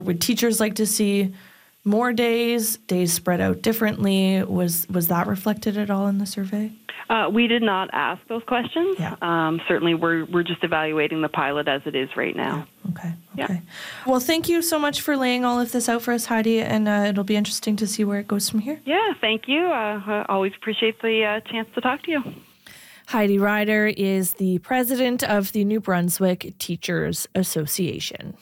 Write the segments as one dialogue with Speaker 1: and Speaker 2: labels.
Speaker 1: Would teachers like to see more days spread out differently? Was that reflected at all in the survey?
Speaker 2: We did not ask those questions.
Speaker 1: Yeah.
Speaker 2: Certainly, we're just evaluating the pilot as it is right now.
Speaker 1: Yeah. Okay. Well, thank you so much for laying all of this out for us, Heidi, and it'll be interesting to see where it goes from here.
Speaker 2: Yeah, thank you. I always appreciate the chance to talk to you.
Speaker 1: Heidi Ryder is the president of the New Brunswick Teachers Association.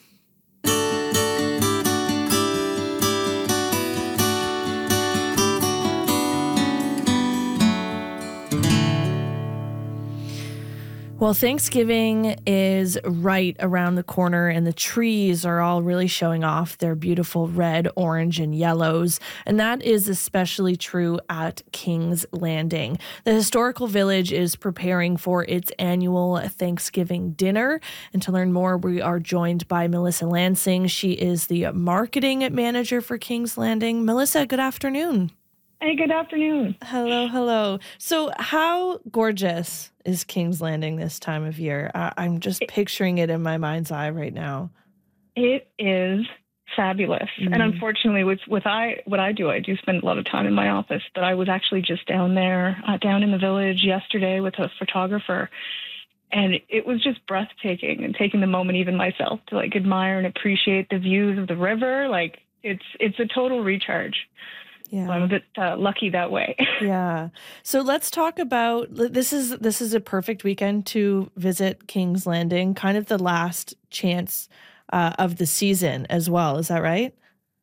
Speaker 1: Well, Thanksgiving is right around the corner, and the trees are all really showing off their beautiful red, orange, and yellows. And that is especially true at King's Landing. The historical village is preparing for its annual Thanksgiving dinner. And to learn more, we are joined by Melissa Lansing. She is the marketing manager for King's Landing. Melissa, good afternoon.
Speaker 3: Hey, good afternoon.
Speaker 1: Hello. So how gorgeous is King's Landing this time of year? I'm just picturing it in my mind's eye right now.
Speaker 3: It is fabulous. And unfortunately, with what I do, I do spend a lot of time in my office, but I was actually just down there, down in the village yesterday with a photographer. And it was just breathtaking, and taking the moment even myself to admire and appreciate the views of the river. It's a total recharge.
Speaker 1: Yeah.
Speaker 3: So I'm a bit lucky that way.
Speaker 1: Yeah. So let's talk about, this is a perfect weekend to visit King's Landing, kind of the last chance of the season as well. Is that right?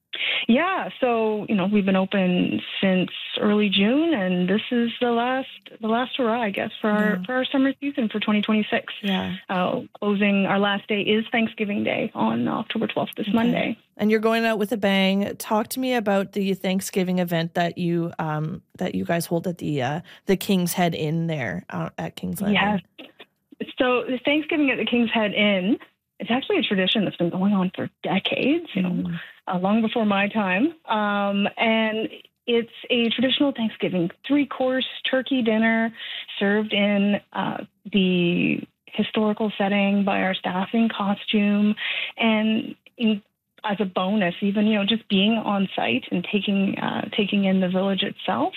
Speaker 3: Yeah. So, we've been open since early June, and this is the last hurrah, I guess, for our summer season for 2026.
Speaker 1: Yeah.
Speaker 3: Closing, our last day is Thanksgiving Day on October 12th, this Monday.
Speaker 1: And you're going out with a bang. Talk to me about the Thanksgiving event that you guys hold at the King's Head Inn there at King's Landing.
Speaker 3: Yes. So the Thanksgiving at the King's Head Inn, it's actually a tradition that's been going on for decades, long before my time. And it's a traditional Thanksgiving 3-course turkey dinner served in the historical setting by our staff in costume. And as a bonus, even, just being on site and taking in the village itself,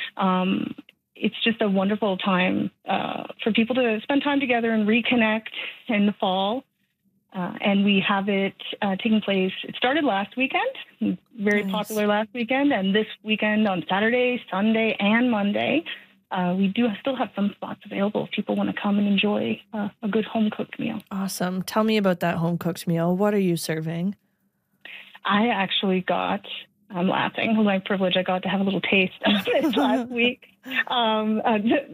Speaker 3: it's just a wonderful time for people to spend time together and reconnect in the fall. And we have it taking place. It started last weekend, very popular last weekend, and this weekend on Saturday, Sunday, and Monday. We do still have some spots available if people want to come and enjoy a good home-cooked meal.
Speaker 1: Awesome. Tell me about that home-cooked meal. What are you serving?
Speaker 3: I actually got, I'm laughing, my privilege, I got to have a little taste of this last week. And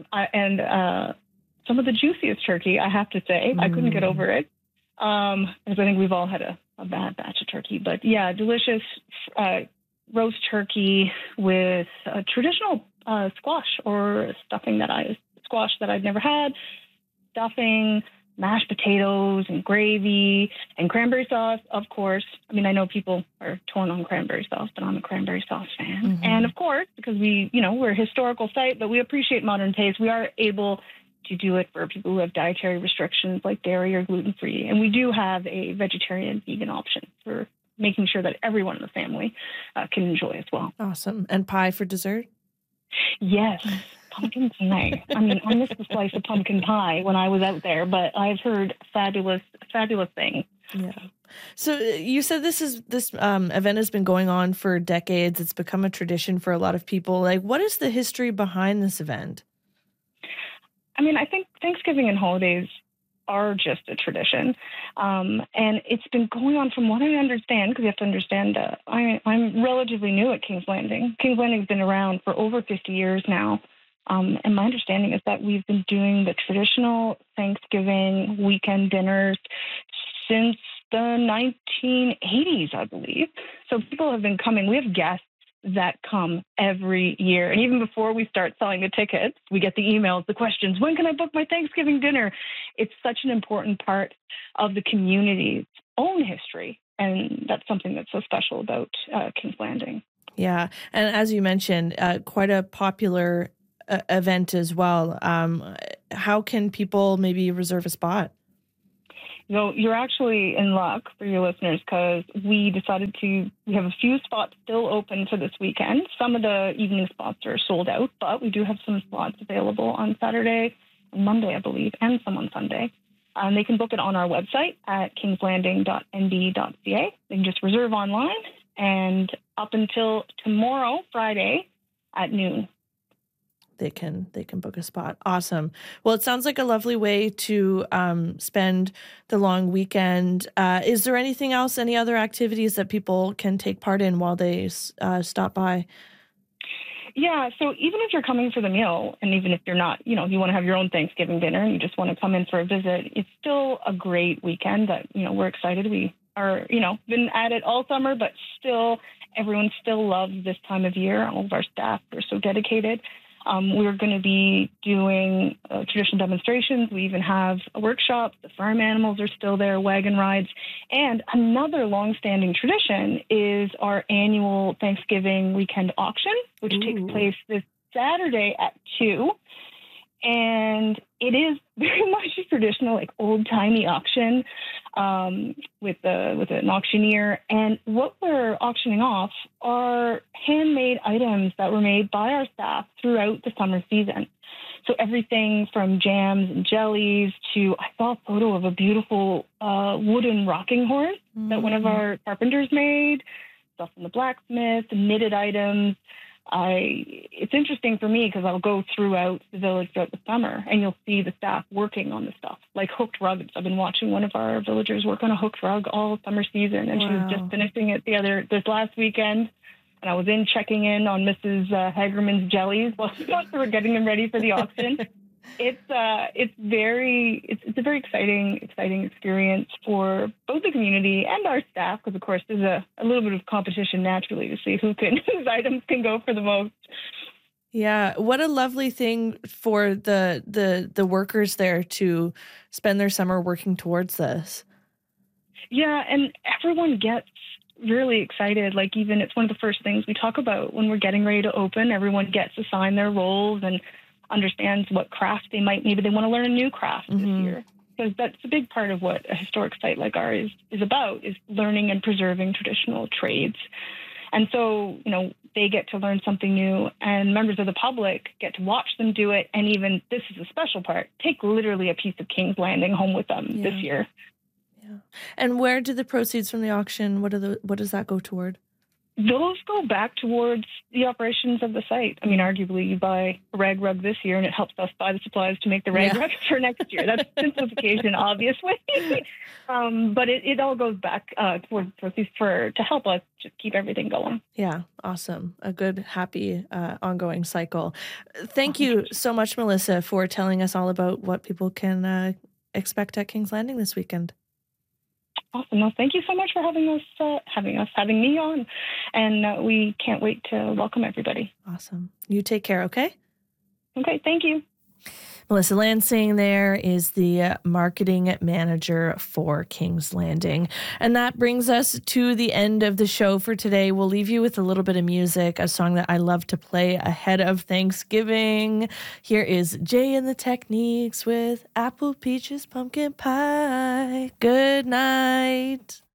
Speaker 3: some of the juiciest turkey, I have to say. I couldn't get over it. Because I think we've all had a bad batch of turkey. But yeah, delicious roast turkey with a traditional squash or squash that I've never had, stuffing, mashed potatoes and gravy and cranberry sauce, of course. I mean, I know people are torn on cranberry sauce, but I'm a cranberry sauce fan. Mm-hmm. And of course, because we're a historical site, but we appreciate modern taste, we are able to do it for people who have dietary restrictions like dairy or gluten-free. And we do have a vegetarian vegan option for making sure that everyone in the family can enjoy as well.
Speaker 1: Awesome. And pie for dessert?
Speaker 3: Yes. Pumpkin pie. I mean, I missed a slice of pumpkin pie when I was out there, but I've heard fabulous things.
Speaker 1: Yeah. So you said this event has been going on for decades. It's become a tradition for a lot of people. What is the history behind this event?
Speaker 3: I mean, I think Thanksgiving and holidays are just a tradition. And it's been going on from what I understand, because you have to understand, I'm relatively new at King's Landing. King's Landing's been around for over 50 years now. And my understanding is that we've been doing the traditional Thanksgiving weekend dinners since the 1980s, I believe. So people have been coming. We have guests that come every year. And even before we start selling the tickets, we get the emails, the questions, when can I book my Thanksgiving dinner? It's such an important part of the community's own history. And that's something that's so special about King's Landing.
Speaker 1: Yeah. And as you mentioned, quite a popular event as well. How can people maybe reserve a spot?
Speaker 3: So you're actually in luck for your listeners because we have a few spots still open for this weekend. Some of the evening spots are sold out, but we do have some slots available on Saturday and Monday, I believe, and some on Sunday. They can book it on our website at kingslanding.nb.ca. They can just reserve online and up until tomorrow, Friday at noon.
Speaker 1: They can book a spot. Awesome. Well, it sounds like a lovely way to spend the long weekend. Is there anything else, any other activities that people can take part in while they stop by?
Speaker 3: Yeah, so even if you're coming for the meal, and even if you're not, if you want to have your own Thanksgiving dinner and you just want to come in for a visit, it's still a great weekend that, we're excited. We are, been at it all summer, but still, everyone still loves this time of year. All of our staff are so dedicated. We're going to be doing traditional demonstrations. We even have a workshop. The farm animals are still there, wagon rides. And another longstanding tradition is our annual Thanksgiving weekend auction, which takes place this Saturday at 2. And it is very much a traditional, like old-timey auction with an auctioneer. And what we're auctioning off are handmade items that were made by our staff throughout the summer season. So everything from jams and jellies to, I saw a photo of a beautiful wooden rocking horse that one of our carpenters made, stuff from the blacksmith, knitted items. It's interesting for me because I'll go throughout the village throughout the summer and you'll see the staff working on the stuff, like hooked rugs. I've been watching one of our villagers work on a hooked rug all summer season, and she was just finishing it this last weekend. And I was checking in on Mrs. Hagerman's jellies while we were getting them ready for the auction. It's a very exciting experience for both the community and our staff, because of course there's a little bit of competition naturally to see whose items can go for the most.
Speaker 1: Yeah, what a lovely thing for the workers there to spend their summer working towards this.
Speaker 3: Yeah, and everyone gets really excited. Like, even it's one of the first things we talk about when we're getting ready to open. Everyone gets assigned their roles and understands what craft maybe they want to learn a new craft this year. Because that's a big part of what a historic site like ours is about, is learning and preserving traditional trades. And so, they get to learn something new, and members of the public get to watch them do it. And even, this is a special part, take literally a piece of King's Landing home with them this year.
Speaker 1: Yeah. And where do the proceeds from the auction, what does that go toward?
Speaker 3: Those go back towards the operations of the site. I mean, arguably, you buy a rag rug this year, and it helps us buy the supplies to make the rag rugs for next year. That's simplification, obviously. But it all goes back towards proceeds to help us just keep everything going.
Speaker 1: Yeah, awesome. A good, happy, ongoing cycle. Thank you so much, Melissa, for telling us all about what people can expect at King's Landing this weekend.
Speaker 3: Awesome. Well, thank you so much for having me on. And we can't wait to welcome everybody.
Speaker 1: Awesome. You take care, okay?
Speaker 3: Okay, thank you.
Speaker 1: Melissa Lansing there is the marketing manager for King's Landing. And that brings us to the end of the show for today. We'll leave you with a little bit of music, a song that I love to play ahead of Thanksgiving. Here is Jay and the Techniques with Apple Peaches Pumpkin Pie. Good night.